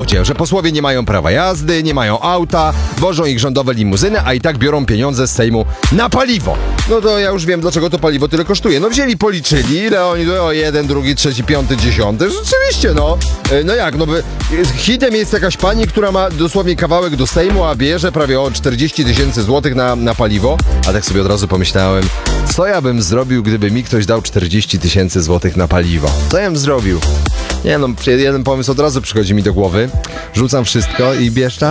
absurdzie, że posłowie nie mają prawa jazdy, nie mają auta, wożą ich rządowe limuzyny, a i tak biorą pieniądze z Sejmu na paliwo. No to ja już wiem, dlaczego to paliwo tyle kosztuje. No wzięli, policzyli, ile oni, o 1, 2, 3, 5, 10. Rzeczywiście, no. No jak, no hitem jest jakaś pani, która ma dosłownie kawałek do Sejmu, a bierze prawie o 40 000 złotych na paliwo. A tak sobie od razu pomyślałem, co ja bym zrobił, gdyby mi ktoś dał 40 000 złotych na paliwo? Co ja bym zrobił? Nie no, jeden pomysł od razu przychodzi mi do głowy. Rzucam wszystko i bierz